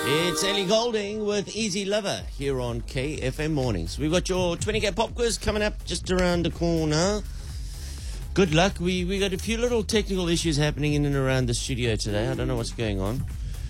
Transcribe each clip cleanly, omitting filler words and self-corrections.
It's Ellie Golding with Easy Lover here on KFM Mornings. We've got your 20K pop quiz coming up just around the corner. Good luck. We got a few little technical issues happening in and around the studio today. I don't know what's going on.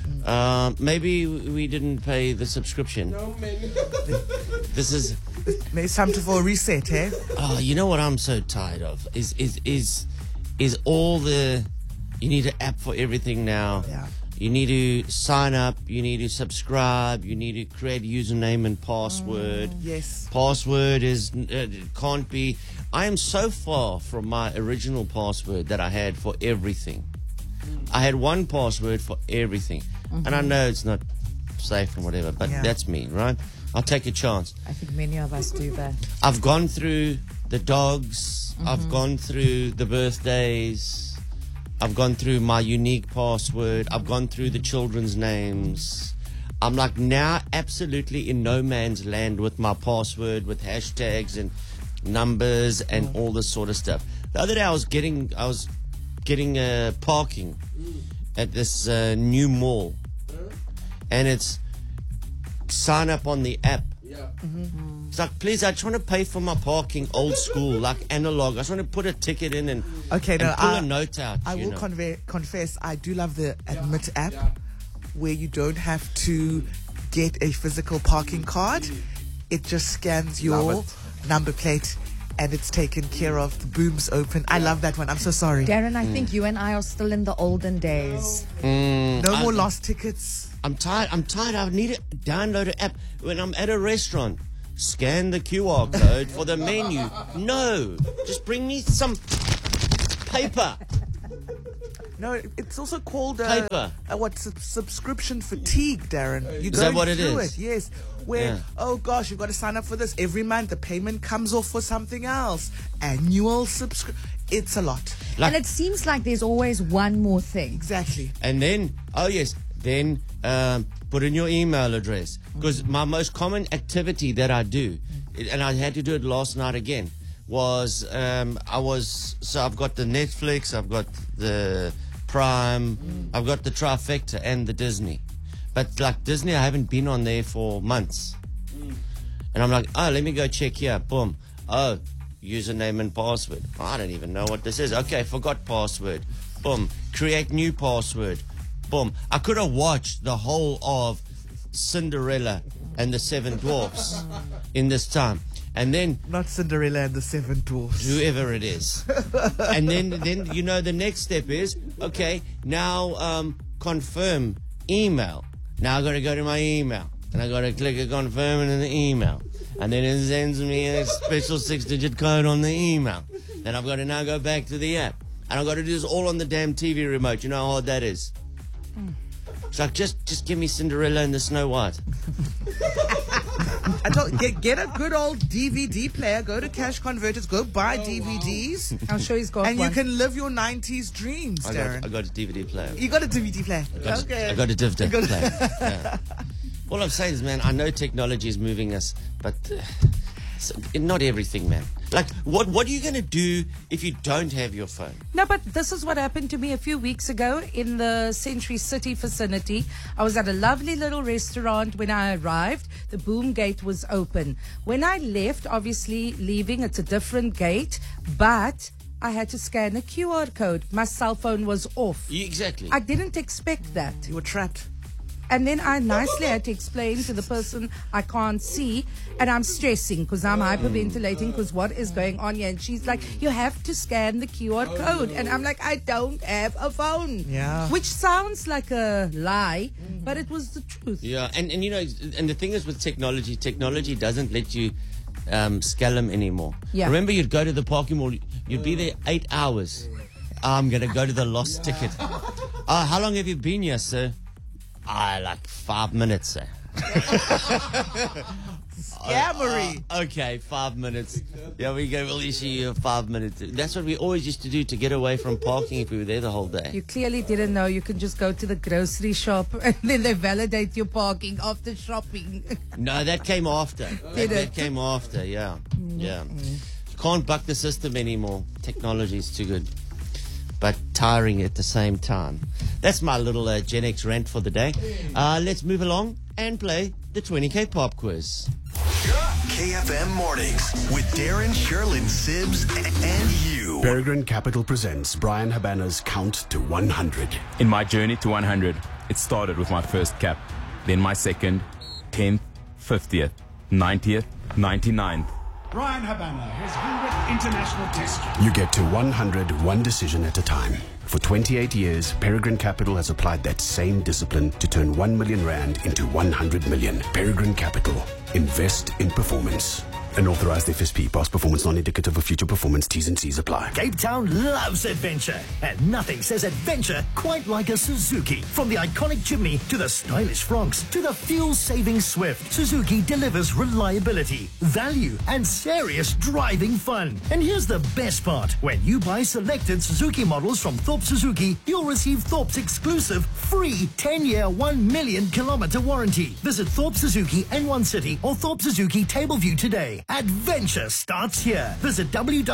Maybe we didn't pay the subscription. No, man. This is... Maybe it's time for a reset, eh? Oh, you know what I'm so tired of? Is all the... You need an app for everything now. Yeah. You need to sign up. You need to subscribe. You need to create a username and password. Yes. Password is can't be. I am so far from my original password that I had for everything. I had one password for everything, and I know it's not safe and whatever, but that's me, right? I'll take a chance. I think many of us do that. I've gone through the dogs. I've gone through the birthdays. I've gone through my unique password. I've gone through the children's names. I'm like now absolutely in no man's land with my password, with hashtags and numbers and all this sort of stuff. The other day I was getting parking at this new mall, and it's sign up on the app. It's like, please, I just want to pay for my parking old school, like analog. I just want to put a ticket in and, pull a note out. I will confess, I do love the Admit app, where you don't have to get a physical parking card. It just scans your number plate and it's taken care of. The boom's open. I love that one. I'm so sorry. Darren, I think you and I are still in the olden days. No more lost tickets. I'm tired. I need to download an app. When I'm at a restaurant, scan the QR code for the menu. No, just bring me some paper. No, it's also called Paper. Subscription fatigue, Darren. You Is that what it is? Yes. Where, oh gosh, you've got to sign up for this every month. The payment comes off for something else. Annual subscription. It's a lot. And it seems like there's always one more thing. Exactly. And then, put in your email address. Because my most common activity that I do, and I had to do it last night again, was I've got the Netflix, I've got the Prime, I've got the trifecta and the Disney. But like Disney, I haven't been on there for months. And I'm like, oh, let me go check here. Boom. Oh, username and password. I don't even know what this is. Okay, forgot password. Boom. Create new password. Boom. I could have watched the whole of Cinderella and the Seven Dwarfs in this time. And then... Not Cinderella and the Seven Dwarfs. Whoever it is. And then, you know, the next step is, okay, now confirm email. Now I've got to go to my email. And I've got to click a confirm in the email. And then it sends me a special 6-digit code on the email. Then I've got to now go back to the app. And I've got to do this all on the damn TV remote. You know how hard that is? It's like, just give me Cinderella and the Snow White. Get a good old DVD player. Go to Cash Converters. Go buy DVDs. I'm sure he's got and one. you can live your 90s dreams, Darren. I got a DVD player. You got a DVD player. I got a DVD player. Yeah. All I'm saying is, man, I know technology is moving us, but not everything, man. Like, what are you going to do if you don't have your phone? No, but this is what happened to me a few weeks ago in the Century City vicinity. I was at a lovely little restaurant when I arrived. The boom gate was open. When I left, obviously leaving, it's a different gate, but I had to scan a QR code. My cell phone was off. Exactly. I didn't expect that. You were trapped. And then I nicely had to explain to the person I can't see, and I'm stressing because I'm hyperventilating because what is going on here? And she's like, you have to scan the QR code. And I'm like, I don't have a phone. Yeah. Which sounds like a lie, but it was the truth. Yeah, and you know, and the thing is with technology doesn't let you scallum anymore. Yeah. Remember, you'd go to the parking mall, you'd be there 8 hours. I'm going to go to the lost ticket. How long have you been here, sir? Like 5 minutes, sir. Scammery. Okay, 5 minutes. Yeah, we go, we'll issue you 5 minutes. That's what we always used to do to get away from parking if we were there the whole day. You clearly didn't know you can just go to the grocery shop and then they validate your parking after shopping. No, that came after. That came after, yeah. Yeah. You can't buck the system anymore. Technology is too good. but tiring at the same time. That's my little Gen X rant for the day. Let's move along and play the 20K pop quiz. KFM Mornings with Darren, Sherlyn, Sibbs, and you. Peregrine Capital presents Brian Habana's Count to 100. In my journey to 100, it started with my first cap, then my second, 10th, 50th, 90th, 99th. Brian Habana, his 100th international test. You get to 100 one decision at a time. For 28 years, Peregrine Capital has applied that same discipline to turn 1 million rand into 100 million. Peregrine Capital. Invest in performance. An authorized FSP. Past performance non-indicative of future performance. T's and C's apply. Cape Town loves adventure, and nothing says adventure quite like a Suzuki. From the iconic chimney to the stylish Fronx to the fuel-saving Swift, Suzuki delivers reliability, value, and serious driving fun. And here's the best part. When you buy selected Suzuki models from Thorpe Suzuki, you'll receive Thorpe's exclusive free 10-year, 1 million kilometer warranty. Visit Thorpe Suzuki N1 City or Thorpe Suzuki Tableview today. Adventure starts here. Visit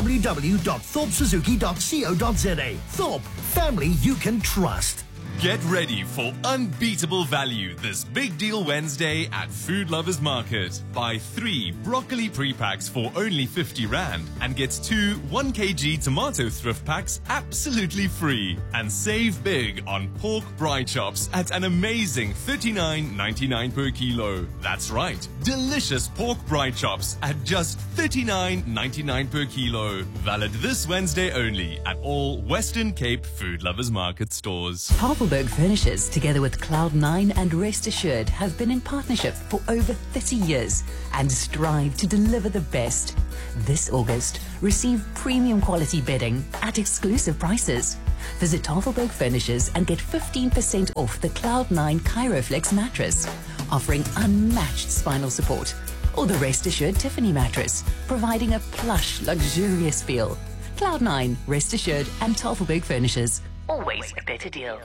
www.thorpesuzuki.co.za. Thorpe, family you can trust. Get ready for unbeatable value this Big Deal Wednesday at Food Lovers Market. Buy 3 broccoli pre-packs for only 50 Rand and get 2 1 kg tomato thrift packs absolutely free. And save big on pork braai chops at an amazing 39.99 per kilo. That's right, delicious pork braai chops at just 39.99 per kilo. Valid this Wednesday only at all Western Cape Food Lovers Market stores. Tafelberg Furnishers, together with Cloud9 and Rest Assured, have been in partnership for over 30 years and strive to deliver the best. This August, receive premium quality bedding at exclusive prices. Visit Tafelberg Furnishers and get 15% off the Cloud9 Chiroflex mattress, offering unmatched spinal support, or the Rest Assured Tiffany mattress, providing a plush, luxurious feel. Cloud9, Rest Assured, and Tafelberg Furnishers. Always a better deal.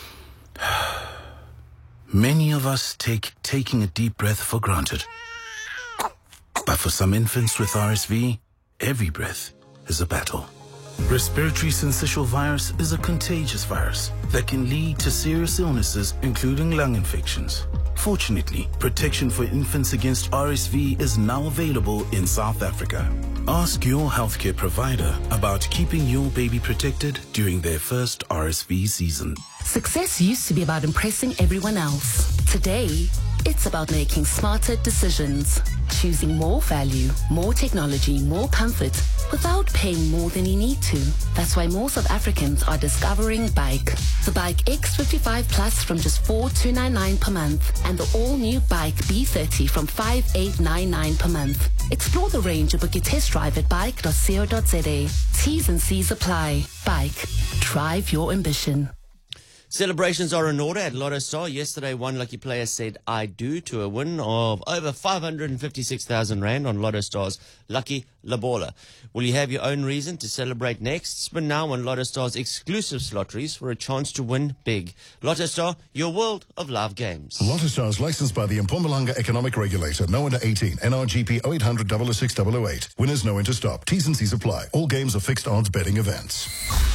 Many of us take taking a deep breath for granted. But for some infants with RSV, every breath is a battle. Respiratory syncytial virus is a contagious virus that can lead to serious illnesses, including lung infections. Fortunately, protection for infants against RSV is now available in South Africa. Ask your healthcare provider about keeping your baby protected during their first RSV season. Success used to be about impressing everyone else. Today, it's about making smarter decisions. Choosing more value, more technology, more comfort, without paying more than you need to. That's why more South Africans are discovering Bike. The Bike X55 Plus from just 4,299 per month, and the all-new Bike B30 from 5,899 per month. Explore the range and book your test drive at bike.co.za. T's and C's apply. Bike. Drive your ambition. Celebrations are in order at Lotto Star. Yesterday, one lucky player said I do to a win of over 556,000 Rand on Lotto Star's Lucky Labola. Will you have your own reason to celebrate next? Spin now on Lotto Star's exclusive lotteries for a chance to win big. Lotto Star, your world of live games. Lotto Star is licensed by the Mpumalanga Economic Regulator. No under 18. NRGP 0800 006 008. Winners know when to stop. T's and C's apply. All games are fixed odds betting events.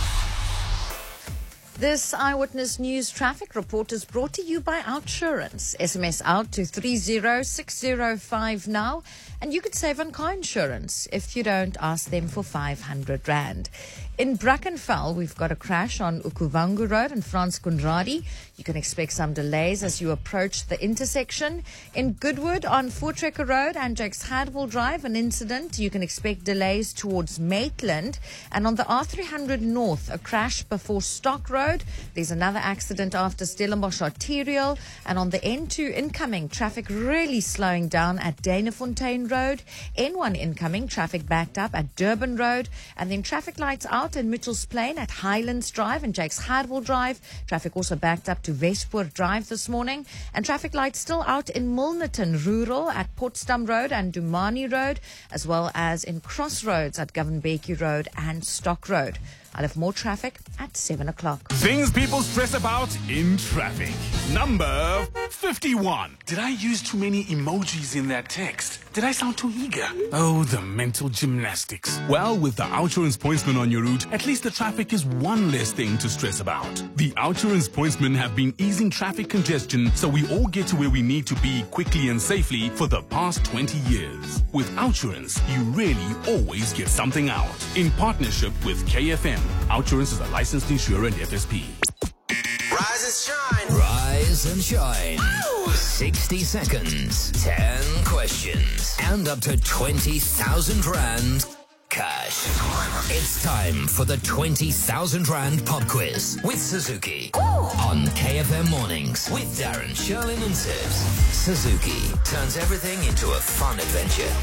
This Eyewitness News traffic report is brought to you by Outsurance. SMS out to 30605 now, and you could save on car insurance. If you don't, ask them for 500 Rand. In Brackenfell, we've got a crash on Ukuvangu Road and Frans Conradi. You can expect some delays as you approach the intersection. In Goodwood on Voortrekker Road and Jakes Hardwell Drive, an incident. You can expect delays towards Maitland. And on the R300 North, a crash before Stock Road. There's another accident after Stellenbosch Arterial. And on the N2 incoming, traffic really slowing down at Danafontein Road. N1 incoming, traffic backed up at Durban Road. And then traffic lights out in Mitchells Plain at Highlands Drive and Jakes Hardwell Drive. Traffic also backed up to Westpoort Drive this morning. And traffic lights still out in Milnerton Rural at Potsdam Road and Dumani Road, as well as in Crossroads at Govan-Becky Road and Stock Road. I'll have more traffic at 7 o'clock. Things people stress about in traffic. Number 51. Did I use too many emojis in that text? Did I sound too eager? Oh, the mental gymnastics. Well, with the Outsurance pointsman on your route, at least the traffic is one less thing to stress about. The Outsurance pointsmen have been easing traffic congestion so we all get to where we need to be quickly and safely for the past 20 years. With Outsurance, you really always get something out. In partnership with KFM, Outsurance is a licensed insurer and FSP. Rise and shine. Rise and shine. Ow. 60 seconds, 10 questions, and up to 20,000 Rand cash. It's time for the 20,000 Rand pop quiz with Suzuki. Ooh. On KFM Mornings with Darren, Sherlyn and Sibs. Suzuki turns everything into a fun adventure.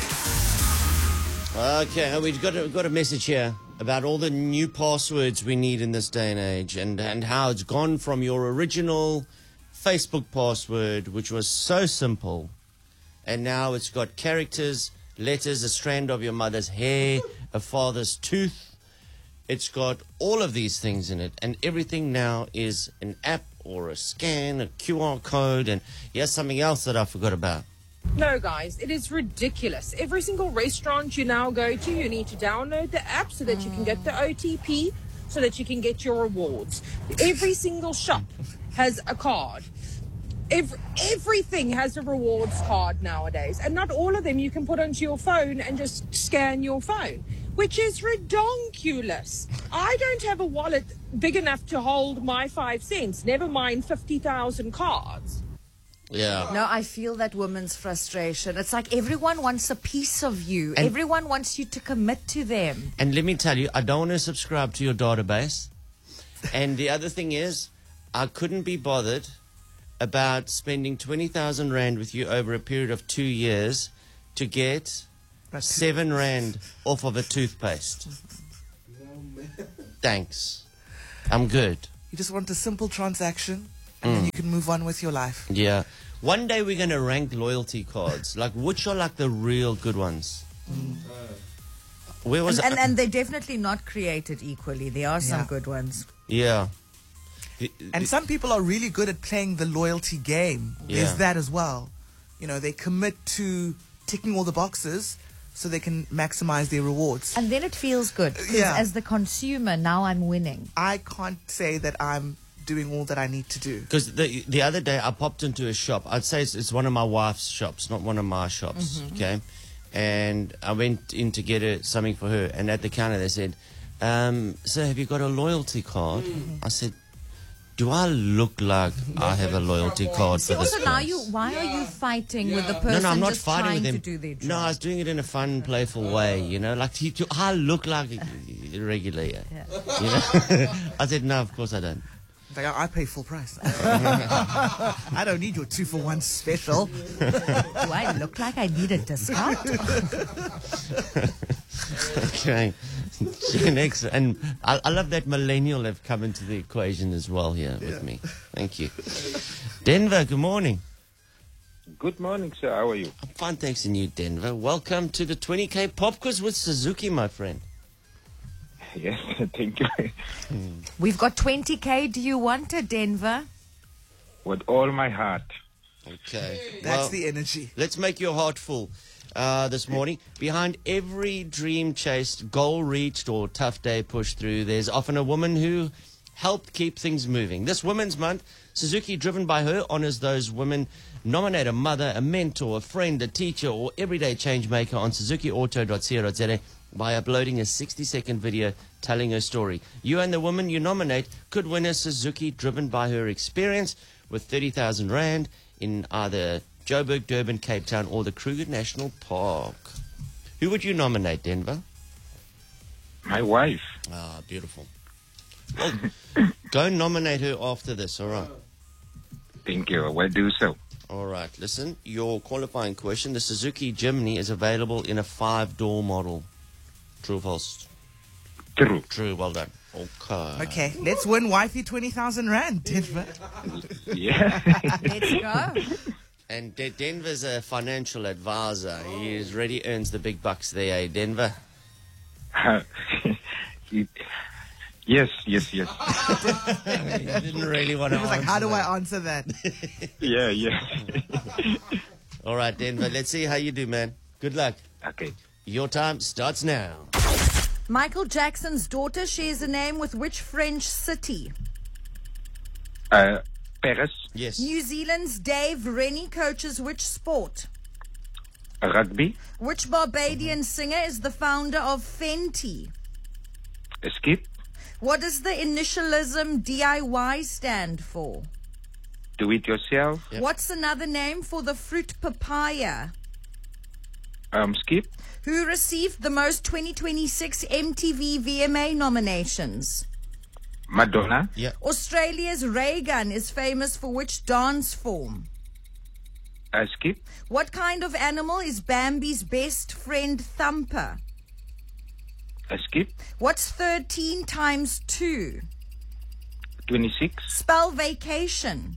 Okay, we've got a message here about all the new passwords we need in this day and age, and how it's gone from your original Facebook password, which was so simple, and now it's got characters, letters, a strand of your mother's hair, a father's tooth. It's got all of these things in it, and everything now is an app or a scan, a QR code, and here's something else that I forgot about. No, guys, it is ridiculous. Every single restaurant you now go to, you need to download the app so that you can get the OTP, so that you can get your rewards. Every single shop has a card. Everything has a rewards card nowadays, and not all of them you can put onto your phone and just scan your phone, which is redonkulous. I don't have a wallet big enough to hold my 5 cents, never mind 50,000 cards. Yeah. No, I feel that woman's frustration. It's like everyone wants a piece of you. And everyone wants you to commit to them. And let me tell you, I don't want to subscribe to your database. And the other thing is, I couldn't be bothered about spending 20,000 Rand with you over a period of 2 years to get 7 Rand off of a toothpaste. Thanks. I'm good. You just want a simple transaction, and then you can move on with your life. Yeah. One day we're going to rank loyalty cards. Like, which are like the real good ones? Where was and they're definitely not created equally. There are some good ones. Yeah. And some people are really good at playing the loyalty game. There's that as well. You know, they commit to ticking all the boxes so they can maximize their rewards. And then it feels good. Yeah. As the consumer, now I'm winning. I can't say that I'm doing all that I need to do. Because the other day I popped into a shop. I'd say it's one of my wife's shops, not one of my shops. Okay. And I went in to get something for her. And at the counter they said, "Sir, have you got a loyalty card?" I said, "Do I look like I have a loyalty card for this also, place?" why are you fighting with the person No, I'm not just fighting trying with them. to do their job? No, I was doing it in a fun, playful way, you know. Like, I look like a regular, You know? I said, "No, of course I don't." Like, I pay full price. I don't need your 2-for-1 special. Do I look like I need a discount? Okay. Gen X, and I love that millennial have come into the equation as well here with me. Thank you. Denver, good morning. Good morning, sir. How are you? I'm fine, thanks, and you, Denver. Welcome to the 20K Pop Quiz with Suzuki, my friend. Yes, thank you. We've got 20K. Do you want it, Denver? With all my heart. Okay. That's the energy. Let's make your heart full this morning. Behind every dream chased, goal reached, or tough day pushed through, there's often a woman who helped keep things moving. This Women's Month, Suzuki, driven by her, honors those women. Nominate a mother, a mentor, a friend, a teacher, or everyday change maker on suzukiauto.co.za by uploading a 60-second video telling her story. You and the woman you nominate could win a Suzuki driven by her experience with 30,000 Rand in either Joburg, Durban, Cape Town, or the Kruger National Park. Who would you nominate, Denver? My wife. Ah, beautiful. Well, go nominate her after this, all right? Thank you. I will do so. All right, listen, your qualifying question. The Suzuki Jimny is available in a 5-door model. True or false? True. True, well done. Okay, let's win wifey 20,000 Rand, Denver. Yeah. Let's go. And Denver's a financial advisor. He already earns the big bucks there, eh, Denver? Yes. You didn't really want to He was like, answer how do that. I answer that? Yeah. All right, Denver, let's see how you do, man. Good luck. Okay. Your time starts now. Michael Jackson's daughter shares a name with which French city? Paris. Yes. New Zealand's Dave Rennie coaches which sport? Rugby. Which Barbadian singer is the founder of Fenty? Skip. What does the initialism DIY stand for? Do it yourself. Yep. What's another name for the fruit papaya? Skip. Who received the most 2026 MTV VMA nominations? Madonna. Yeah. Australia's ray gun is famous for which dance form? Skip. What kind of animal is Bambi's best friend Thumper? Skip. What's 13 times 2? 26. Spell vacation.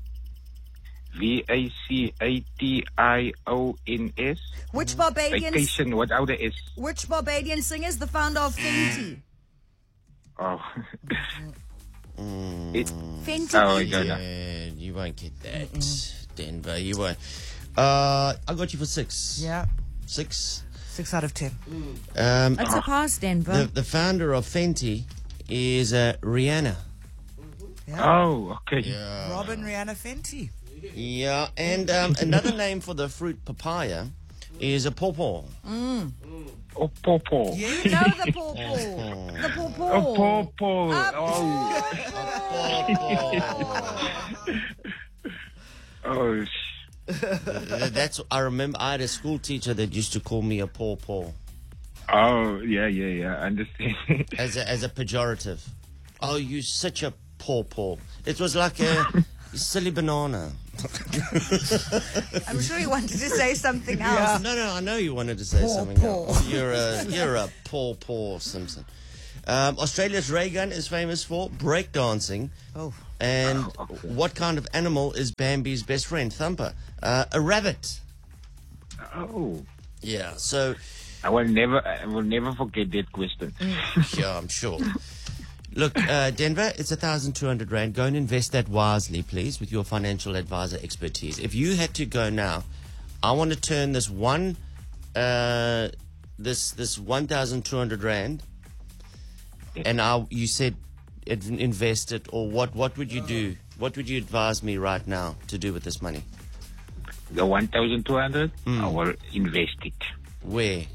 VACATIONS. Which Barbadian Vacation without the S. Which Barbadian singer is the founder of Fenty? Oh. Fenty. Oh, Yeah, you won't get that, Denver. You won't. I got you for 6. Yeah. 6. 6 out of 10. It's a pass, Denver. The founder of Fenty is Rihanna. Oh, okay. Yeah. Robin Rihanna Fenty. Yeah, and another name for the fruit papaya is a pawpaw. Oh, pawpaw. You know the pawpaw. The pawpaw. Oh, pawpaw. Oh. That's. I remember I had a school teacher that used to call me a pawpaw. Oh, yeah. I understand. As a pejorative. Oh, you such a pawpaw. It was like a silly banana. I'm sure he wanted to say something else. No, I know you wanted to say something else. You're a pawpaw, Simpson. Australia's ray gun is famous for breakdancing. Oh. And what kind of animal is Bambi's best friend? Thumper. A rabbit. Oh. Yeah, so... I will never forget that question. Yeah, I'm sure. Look, Denver, it's 1,200 Rand. Go and invest that wisely, please, with your financial advisor expertise. If you had to go now, I want to turn this 1,200 Rand, and you said invest it, or what would you do? What would you advise me right now to do with this money? The 1,200, I will invest it. Where?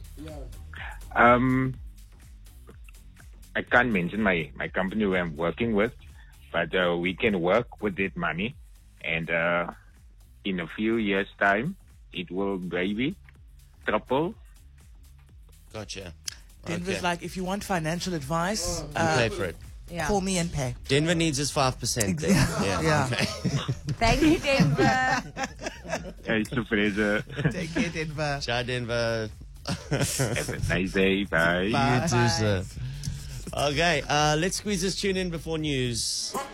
I can't mention my company where I'm working with, but we can work with that money, and in a few years' time, it will maybe triple. Gotcha. Denver's like, if you want financial advice, pay for it. Call me and pay. Denver needs his 5% there. Yeah. Okay. Thank you, Denver. It's a pleasure. Take care, Denver. Ciao, Denver. Have a nice day. Bye. You too, sir. Okay, let's squeeze this tune in before news.